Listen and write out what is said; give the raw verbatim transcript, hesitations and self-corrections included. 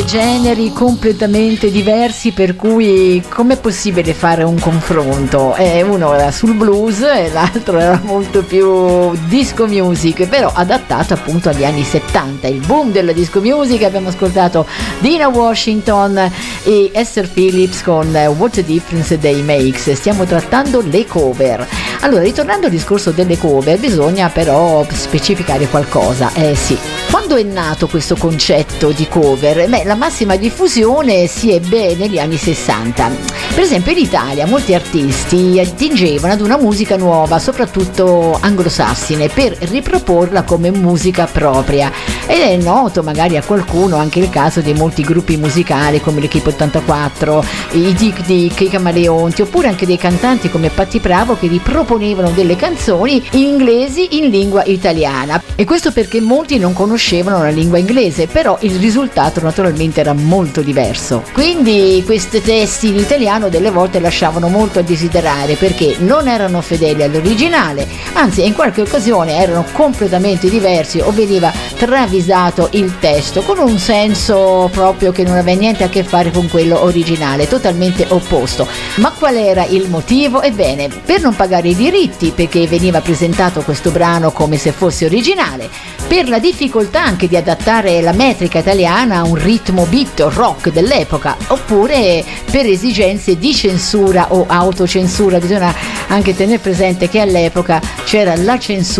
generi completamente diversi, per cui com'è possibile fare un confronto? Eh, uno era sul blues e l'altro era molto più disco music, però adattato appunto agli anni settanta, il boom della disco music. Abbiamo ascoltato Dina Washington e Esther Phillips con What a Difference They Makes. Stiamo trattando le cover. Allora, ritornando al discorso delle cover, bisogna però specificare qualcosa. Eh sì, quando è nato questo concetto di cover? Beh, la massima diffusione si ebbe negli anni sessanta. Per esempio in Italia molti artisti attingevano ad una musica nuova, soprattutto anglosassine, per riproporla come musica propria. Ed è noto magari a qualcuno anche il caso di molti gruppi musicali come l'Equipe ottantaquattro, i Dick Dick, i Camaleonti, oppure anche dei cantanti come Patti Bravo che riproponevano delle canzoni inglesi in lingua italiana. E questo perché molti non conoscevano la lingua inglese, però il risultato naturalmente era molto diverso. Quindi questi testi in italiano delle volte lasciavano molto a desiderare, perché non erano fedeli all'originale, anzi in qualche occasione erano completamente diversi o veniva travisato il testo con un senso proprio che non aveva niente a che fare con quello originale, totalmente opposto. Ma qual era il motivo? Ebbene, per non pagare i diritti, perché veniva presentato questo brano come se fosse originale, per la difficoltà anche di adattare la metrica italiana a un ritmo beat o rock dell'epoca, oppure per esigenze di censura o autocensura. Bisogna anche tenere presente che all'epoca c'era la censura